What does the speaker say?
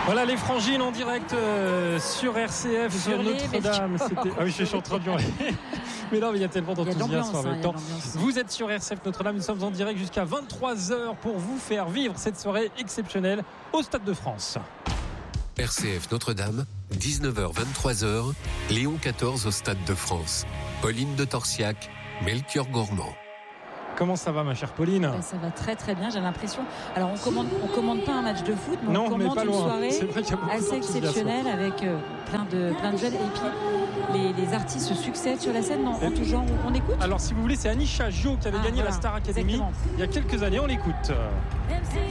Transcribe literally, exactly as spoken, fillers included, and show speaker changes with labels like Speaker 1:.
Speaker 1: Voilà les frangines en direct euh, sur R C F, sur Notre-Dame. C'était... Ah oui, je suis en train de hurler. Mais non, mais il y a tellement d'enthousiasme en même temps. Vous êtes sur R C F Notre-Dame, nous sommes en direct jusqu'à vingt-trois heures pour vous faire vivre cette soirée exceptionnelle au Stade de France.
Speaker 2: R C F Notre-Dame, dix-neuf heures vingt-trois heures, Léon quatorze au Stade de France. Pauline de Torsiac, Melchior Gormand.
Speaker 1: Comment ça va, ma chère Pauline ?
Speaker 3: Ben, ça va très très bien, j'ai l'impression. Alors on commande, on commande pas un match de foot, mais
Speaker 1: non,
Speaker 3: on commande
Speaker 1: mais pas
Speaker 3: une
Speaker 1: loin.
Speaker 3: soirée
Speaker 1: vrai
Speaker 3: assez exceptionnelle avec euh, plein de plein de jeunes. Et puis les, les artistes se succèdent sur la scène. Non, en tout genre, on, on écoute.
Speaker 1: Alors si vous voulez, c'est Anisha Jo qui avait
Speaker 3: ah,
Speaker 1: gagné
Speaker 3: voilà,
Speaker 1: la Star Academy
Speaker 3: exactement.
Speaker 1: il y a quelques années. On l'écoute.
Speaker 4: M C